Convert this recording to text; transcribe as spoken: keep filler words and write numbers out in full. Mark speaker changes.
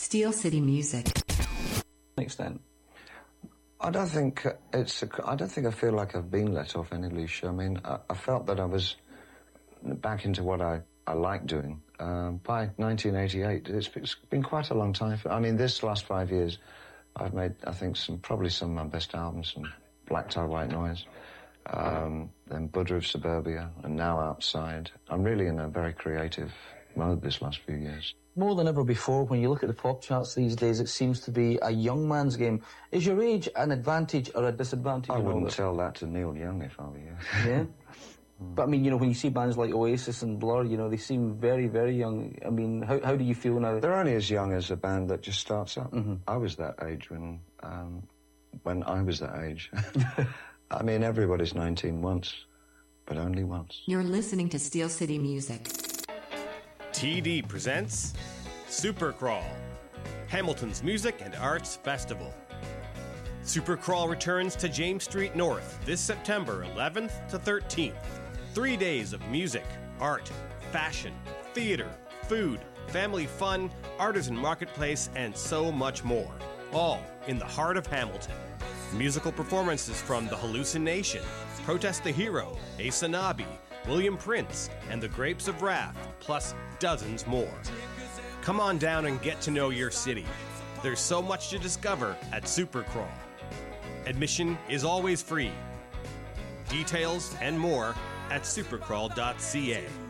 Speaker 1: Steel City Music.
Speaker 2: Extent.
Speaker 3: I don't think it's. A, I don't think I feel like I've been let off any leash. I mean, I, I felt that I was back into what I, I like doing uh, by nineteen eighty-eight. It's, it's been quite a long time. For, I mean, this last five years, I've made, I think, some probably some of my best albums. Some Black Tie, White Noise, um, then Buddha of Suburbia, and now Outside. I'm really in a very creative mode this last few years.
Speaker 2: More than ever before, when you look at the pop charts these days, it seems to be a young man's game. Is your age an advantage or a disadvantage?
Speaker 3: I wouldn't tell that to Neil Young if I were you.
Speaker 2: Yeah? But, I mean, you know, when you see bands like Oasis and Blur, you know, they seem very, very young. I mean, how, how do you feel now?
Speaker 3: They're only as young as a band that just starts up.
Speaker 2: Mm-hmm.
Speaker 3: I was that age when, um, when I was that age. I mean, everybody's nineteen once, but only once.
Speaker 1: You're listening to Steel City Music.
Speaker 4: T D presents Supercrawl, Hamilton's Music and Arts Festival. Supercrawl returns to James Street North this September eleventh to thirteenth. Three days of music, art, fashion, theater, food, family fun, artisan marketplace, and so much more. All in the heart of Hamilton. Musical performances from The Hallucination, Protest the Hero, Asanabi, William Prince, and The Grapes of Wrath, plus dozens more. Come on down and get to know your city. There's so much to discover at Supercrawl. Admission is always free. Details and more at supercrawl dot c a.